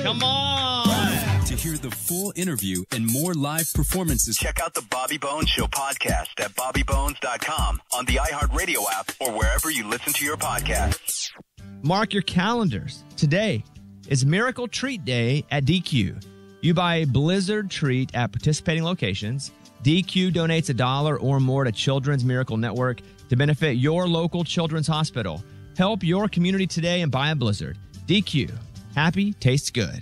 Come on. To hear the full interview and more live performances, check out the Bobby Bones Show podcast at bobbybones.com, on the iHeartRadio app, or wherever you listen to your podcasts. Mark your calendars. Today is Miracle Treat Day at DQ. You buy a Blizzard treat at participating locations. DQ donates $1 or more to Children's Miracle Network to benefit your local children's hospital. Help your community today and buy a Blizzard. DQ. Happy tastes good.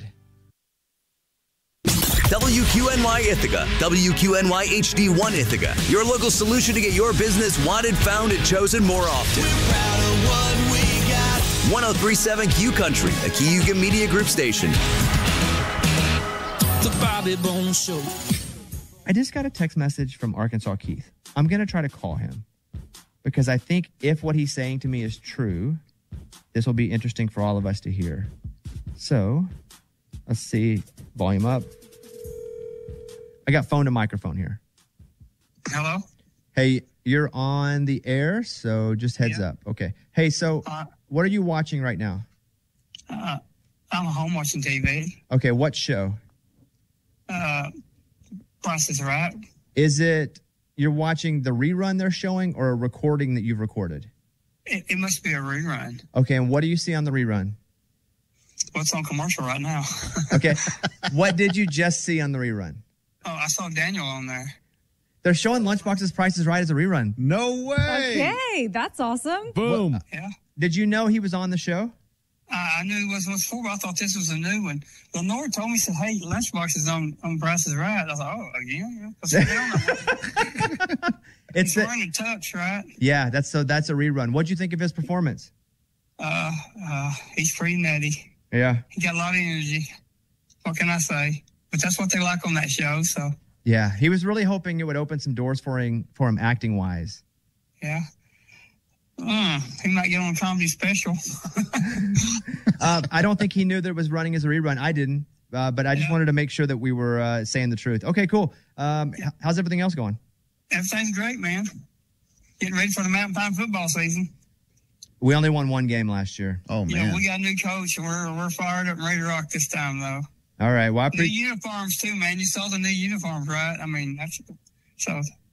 WQNY Ithaca, WQNY HD1 Ithaca. Your local solution to get your business wanted, found, and chosen more often. We're proud of what we got. 1037 Q Country, a Kiyuga Media Group station. The Bobby Bones Show. I just got a text message from Arkansas Keith. I'm going to try to call him because I think if what he's saying to me is true, this will be interesting for all of us to hear. So, let's see. Volume up. I got phone to microphone here. Hello? Hey, you're on the air, so just heads up. Okay. Hey, so what are you watching right now? I'm at home watching TV. Okay, what show? Price is Right. Is it you're watching the rerun they're showing or a recording that you've recorded? It must be a rerun. Okay, and what do you see on the rerun? What's on commercial right now? Okay. What did you just see on the rerun? Oh, I saw Daniel on there. They're showing Lunchbox's Price is Right as a rerun. No way. Okay, that's awesome. Boom. Well, yeah. Did you know he was on the show? I knew it was before, but I thought this was a new one. Lenore told me, said, hey, Lunchbox is on Price is Right. I was like, oh, again? Yeah. It's we're in touch, right? Yeah, that's a rerun. What'd you think of his performance? He's pretty nutty. Yeah. He got a lot of energy. What can I say? But that's what they like on that show, so. Yeah, he was really hoping it would open some doors for him acting-wise. Yeah. He might get on a comedy special. I don't think he knew that it was running as a rerun. I didn't, but I just wanted to make sure that we were saying the truth. Okay, cool. How's everything else going? Everything's great, man. Getting ready for the Mountain Pine football season. We only won one game last year. Oh, man. Yeah, we got a new coach, and we're fired up and ready to rock this time, though. All right. Well, new uniforms, too, man. You saw the new uniforms, right? I mean, so